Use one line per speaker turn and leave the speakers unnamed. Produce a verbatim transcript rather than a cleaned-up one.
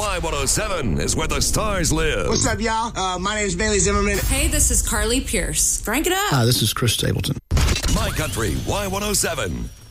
Y one oh seven is where the stars live.
What's up, y'all? Uh, my name is Bailey Zimmerman.
Hey, this is Carly Pierce. Crank it up.
Hi, this is Chris Stapleton.
My Country Y one oh seven.